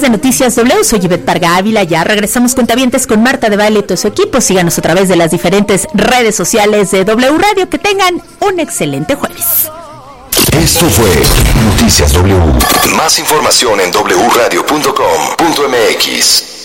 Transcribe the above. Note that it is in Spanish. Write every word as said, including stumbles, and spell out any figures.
de Noticias W. Soy Ivette Parga Ávila. Ya regresamos cuentavientes con Marta de Baile y todo su equipo. Síganos a través de las diferentes redes sociales de W Radio. Que tengan un excelente jueves. Esto fue Noticias W. Más información en doble u radio punto com punto m x.